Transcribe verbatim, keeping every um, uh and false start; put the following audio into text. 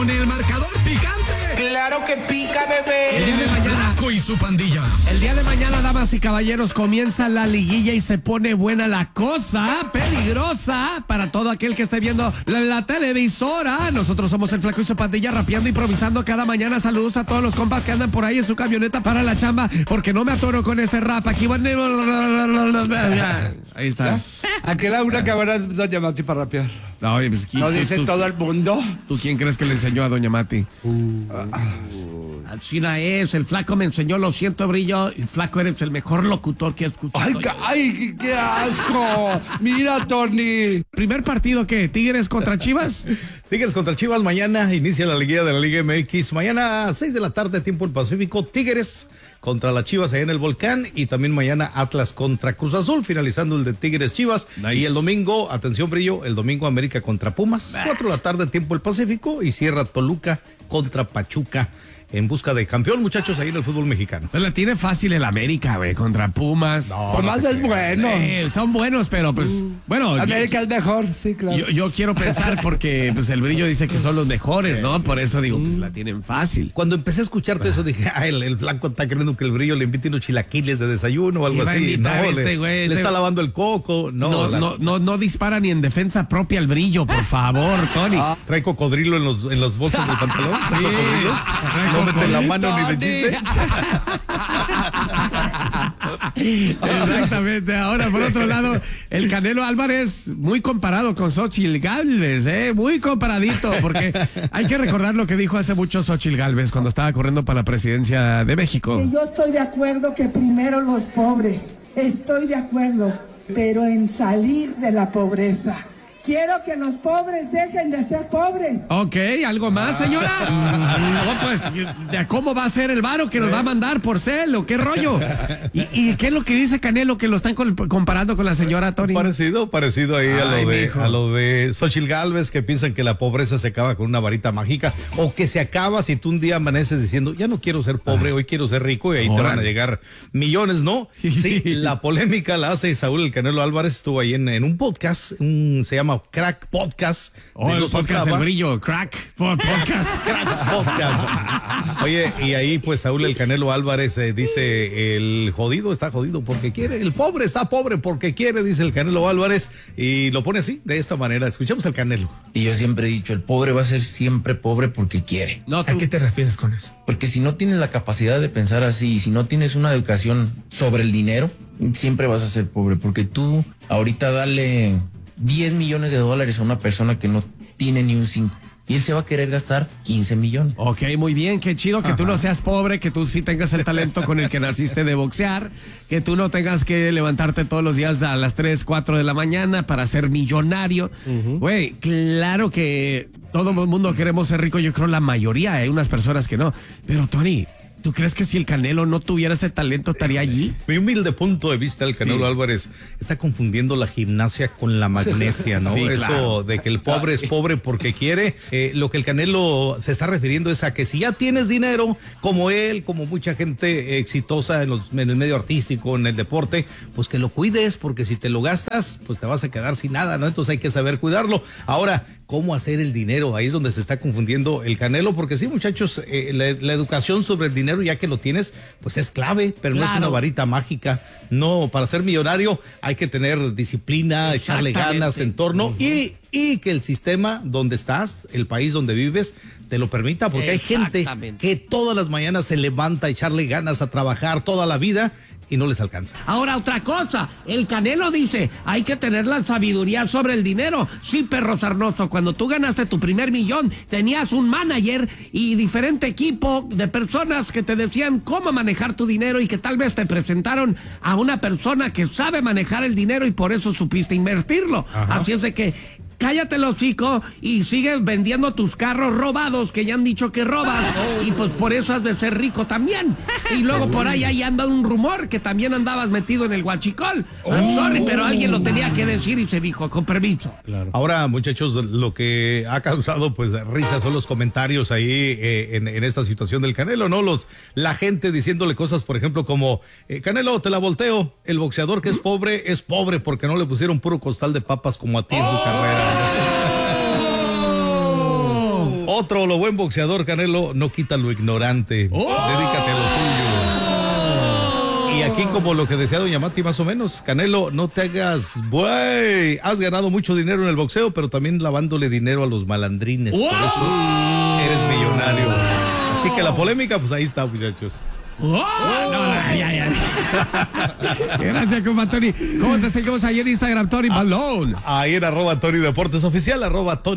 con el marcador picante. ¡Claro que pica, bebé! El día de mañana, Paco y su pandilla. El día de mañana, damas y caballeros, comienza la liguilla y se pone buena la cosa, peligrosa para todo aquel que esté viendo la, la televisora. Nosotros somos el Flaco y su pandilla, rapeando, improvisando cada mañana. Saludos a todos los compas que andan por ahí en su camioneta para la chamba, porque no me atoro con ese rap. Aquí van. Ahí está. Aquí la una que habrá doña Mati para rapear. No, oye, pues, ¿Lo tú- dice tú- todo el mundo? ¿Tú quién crees que le enseñó a doña Mati? Uh. China es, el Flaco me enseñó, lo siento, Brillo. El Flaco, eres el mejor locutor que he escuchado. ¡Ay, yo. ca- ay, qué asco! Mira, Tony. ¿Primer partido qué? ¿Tigres contra Chivas? Tigres contra Chivas, mañana inicia la liguilla de la Liga M X. Mañana a seis de la tarde, tiempo del Pacífico, Tigres contra las Chivas allá en el Volcán. Y también mañana Atlas contra Cruz Azul, finalizando el de Tigres Chivas. Nice. Y el domingo, atención, Brillo, el domingo América contra Pumas. Cuatro de la tarde, tiempo del Pacífico. Y cierra Toluca contra Pachuca. En busca de campeón, muchachos, ahí en el fútbol mexicano. Pues la tiene fácil el América, güey, contra Pumas. No, Pumas no te es creas. bueno. Eh, son buenos, pero pues, bueno. América es mejor, sí, claro. Yo, yo quiero pensar porque pues el Brillo dice que son los mejores, ¿no? Por eso digo, pues la tienen fácil. Cuando empecé a escucharte eso, dije, ah, el, el Flaco está creyendo que el Brillo le invite unos chilaquiles de desayuno o algo Iba a así. invitar No, a este le, güey, le este- está lavando el coco. No, No, la- no, no, no dispara ni en defensa propia el Brillo, por favor, Tony. Trae cocodrilo en los, en los bolsos del pantalón. Sí, Cocodrilos. trae No mete la mano ni de Tony. chiste. Exactamente. Ahora, por otro lado, el Canelo Álvarez muy comparado con Xochitl Gálvez, ¿eh? Muy comparadito, porque hay que recordar lo que dijo hace mucho Xochitl Gálvez cuando estaba corriendo para la presidencia de México. Que yo estoy de acuerdo que primero los pobres, estoy de acuerdo, pero en salir de la pobreza. Quiero que los pobres dejen de ser pobres. Ok, ¿algo más, señora? No, pues, ¿de cómo va a ser el varo que nos va a mandar por cel o qué rollo? ¿Y, y qué es lo que dice Canelo que lo están col- comparando con la señora Tony? Parecido, parecido ahí a Ay, lo de mijo. a lo de Xochitl Gálvez, que piensan que la pobreza se acaba con una varita mágica, o que se acaba si tú un día amaneces diciendo, ya no quiero ser pobre, hoy quiero ser rico, y ahí te Órale. van a llegar millones, ¿no? Sí, la polémica la hace Saúl El Canelo Álvarez, estuvo ahí en, en un podcast, un- se llama Crack Podcast. Oh, de el los podcast Octava. El Brillo, crack, por podcast. Cracks Podcast. Oye, y ahí pues Saúl El Canelo Álvarez eh, dice, el jodido está jodido porque quiere, el pobre está pobre porque quiere, dice el Canelo Álvarez, y lo pone así, de esta manera. Escuchamos al Canelo. Y yo siempre he dicho, el pobre va a ser siempre pobre porque quiere. No, ¿A tú- qué te refieres con eso? Porque si no tienes la capacidad de pensar así, si no tienes una educación sobre el dinero, siempre vas a ser pobre. Porque tú ahorita dale diez millones de dólares a una persona que no tiene ni un cinco. Y él se va a querer gastar quince millones. Ok, muy bien, qué chido que tú no seas pobre, que tú sí tengas el talento con el que naciste de boxear, que tú no tengas que levantarte todos los días a las tres, cuatro de la mañana para ser millonario. Güey, claro que todo el mundo queremos ser rico, yo creo la mayoría, hay unas personas que no. Pero Tony, ¿tú crees que si el Canelo no tuviera ese talento estaría allí? Mi humilde punto de vista, el Canelo Sí. Álvarez está confundiendo la gimnasia con la magnesia, ¿no? Sí, Eso claro. de que el pobre es pobre porque quiere, eh, lo que el Canelo se está refiriendo es a que si ya tienes dinero, como él, como mucha gente exitosa en, los, en el medio artístico, en el deporte, pues que lo cuides, porque si te lo gastas, pues te vas a quedar sin nada, ¿no? Entonces hay que saber cuidarlo. Ahora, ¿cómo hacer el dinero? Ahí es donde se está confundiendo el Canelo, porque sí, muchachos, eh, la, la educación sobre el dinero, ya que lo tienes, pues es clave, pero no es Claro. una varita mágica. No, para ser millonario hay que tener disciplina, echarle Exactamente. ganas, entorno y, y que el sistema donde estás, el país donde vives, te lo permita, porque hay gente Exactamente. que todas las mañanas se levanta a echarle ganas a trabajar toda la vida y no les alcanza. Ahora otra cosa, el Canelo dice, hay que tener la sabiduría sobre el dinero. Sí, perro sarnoso, cuando tú ganaste tu primer millón, tenías un manager y diferente equipo de personas que te decían cómo manejar tu dinero y que tal vez te presentaron a una persona que sabe manejar el dinero y por eso supiste invertirlo. Así es de que cállate el hocico y sigue vendiendo tus carros robados que ya han dicho que robas y pues por eso has de ser rico también. Y luego por ahí, ahí anda un rumor que también andabas metido en el huachicol. I'm sorry, pero alguien lo tenía que decir y se dijo, con permiso. Ahora, muchachos, lo que ha causado pues risa son los comentarios ahí eh, en, en esta situación del Canelo, ¿no? Los, la gente diciéndole cosas, por ejemplo, como eh, Canelo, te la volteo, el boxeador que es pobre es pobre porque no le pusieron puro costal de papas como a ti en su carrera. Otro, lo buen boxeador, Canelo, no quita lo ignorante. ¡Oh! Dedícate a lo tuyo. Y aquí, como lo que decía doña Mati, más o menos, Canelo, no te hagas, güey. Has ganado mucho dinero en el boxeo, pero también lavándole dinero a los malandrines. ¡Wow! Por eso eres millonario. Así que la polémica, pues ahí está, muchachos. ¡Oh! No, no, ya, ya. Gracias, compa Tony. ¿Cómo te seguimos ahí en Instagram, Tony Balón? Ahí en arroba Tony Deportes Oficial, arroba Tony.